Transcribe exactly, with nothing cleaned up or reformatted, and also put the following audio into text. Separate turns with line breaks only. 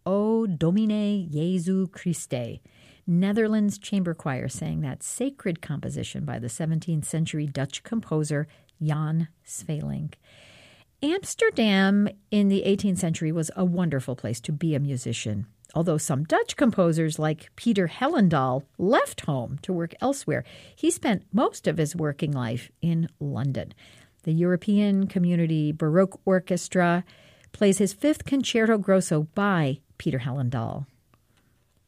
O Domine Jesu Christe. Netherlands Chamber Choir sang that sacred composition by the seventeenth century Dutch composer Jan Sweelinck. Amsterdam in the eighteenth century was a wonderful place to be a musician, although some Dutch composers like Peter Hellendaal left home to work elsewhere. He spent most of his working life in London. The European Community Baroque Orchestra plays his fifth Concerto Grosso by Peter Hellendaal.